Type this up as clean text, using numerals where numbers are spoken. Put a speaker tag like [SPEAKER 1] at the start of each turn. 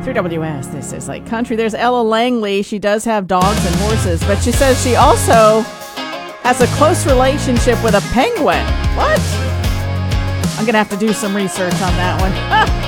[SPEAKER 1] Country WS, this is like country. There's Ella Langley. She does have dogs and horses, but she says she also has a close relationship with a penguin. What? I'm going to have to do some research on that one.